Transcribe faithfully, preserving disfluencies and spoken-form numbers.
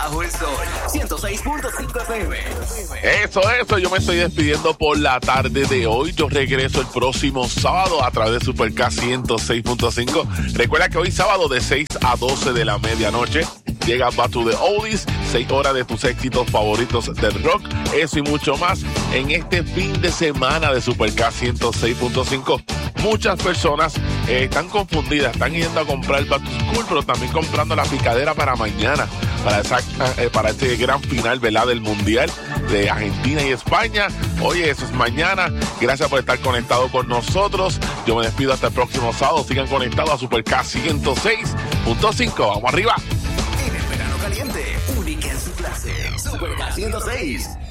Bajo el Sol, ciento seis punto cinco F M. Eso, eso, yo me estoy despidiendo por la tarde de hoy. Yo regreso el próximo sábado a través de Supercast ciento seis punto cinco. Recuerda que hoy sábado de seis a doce de la medianoche llega Back to the Oldies, seis horas de tus éxitos favoritos del rock, eso y mucho más en este fin de semana de Supercast ciento seis punto cinco. Muchas personas eh, están confundidas, están yendo a comprar Back to School, pero también comprando la picadera para mañana, para, esa, eh, para este gran final, ¿verdad?, del Mundial de Argentina y España. Oye, eso es mañana. Gracias por estar conectado con nosotros. Yo me despido hasta el próximo sábado. Sigan conectados a Supercast ciento seis punto cinco. Vamos arriba. En el verano caliente, única en su clase. Supercast ciento seis.